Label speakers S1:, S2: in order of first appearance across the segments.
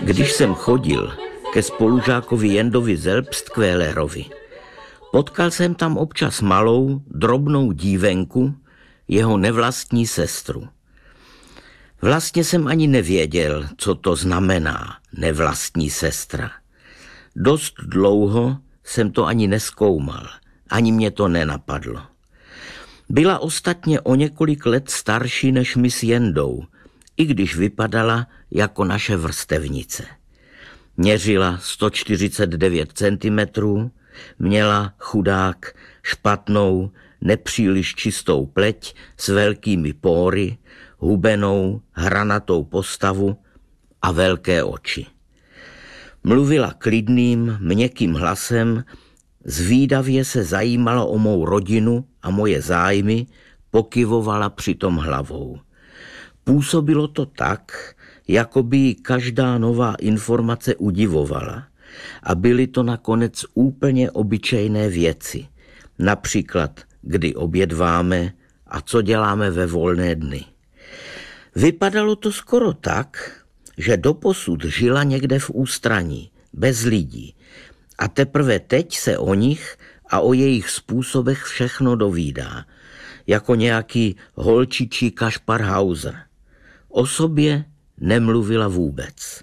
S1: Když jsem chodil ke spolužákovi Jendovi Zelbstkvélerovi, potkal jsem tam občas malou, drobnou dívenku, jeho nevlastní sestru. Vlastně jsem ani nevěděl, co to znamená nevlastní sestra. Dost dlouho jsem to ani nezkoumal, ani mě to nenapadlo. Byla ostatně o několik let starší než my s Jendou, i když vypadala jako naše vrstevnice. Měřila 149 cm, měla chudák špatnou, nepříliš čistou pleť s velkými póry, hubenou, hranatou postavu a velké oči. Mluvila klidným, měkkým hlasem, zvídavě se zajímala o mou rodinu a moje zájmy, pokyvovala přitom hlavou. Působilo to tak, jako by ji každá nová informace udivovala. A byly to nakonec úplně obyčejné věci. Například, kdy obědváme a co děláme ve volné dny. Vypadalo to skoro tak, že doposud žila někde v ústraní, bez lidí. A teprve teď se o nich a o jejich způsobech všechno dovídá. Jako nějaký holčičí Kašpar Hauser. O sobě nemluvila vůbec.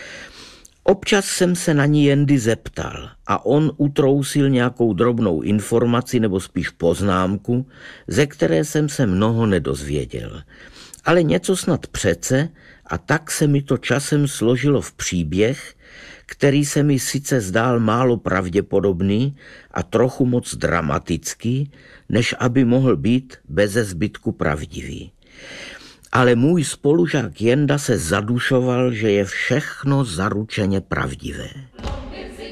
S1: Občas jsem se na ní Jendy zeptal a on utrousil nějakou drobnou informaci nebo spíš poznámku, ze které jsem se mnoho nedozvěděl. Ale něco snad přece a tak se mi to časem složilo v příběh, který se mi sice zdál málo pravděpodobný a trochu moc dramatický, než aby mohl být beze zbytku pravdivý. Ale můj spolužák Jenda se zadušoval, že je všechno zaručeně pravdivé.